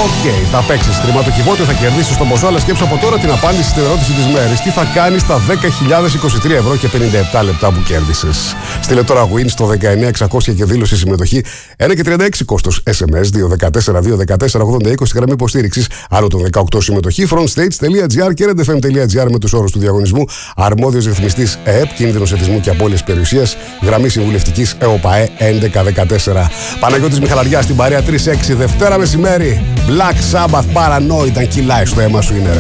Οκ, θα παίξεις χρηματοκιβώτιο, θα κερδίσεις τον ποσό, αλλά σκέψου από τώρα την απάντηση στην ερώτηση της μέρης. Τι θα κάνεις στα 10.023 ευρώ και 57 λεπτά που κέρδισες? Στείλε τώρα win στο 19600 και δήλωσε συμμετοχή. 1,36 κόστος SMS 214-214-80-20 γραμμή υποστήριξης. Άνω των 18 συμμετοχή. Frontstage.gr και redfm.gr με τους όρους του διαγωνισμού. Αρμόδιος ρυθμιστής ΕΕΠ, κίνδυνος εθισμού και απώλειας περιουσίας. Γραμμή συμβουλευτικής ΕΟΠΑΕ 1114. Παναγιώτης Μιχαλαριάς στην παρέα 3-6 Δευτέρα μεσημέρι. Black Sabbath, Paranoid, αν κυλάει στο αίμα σου είναι ρε.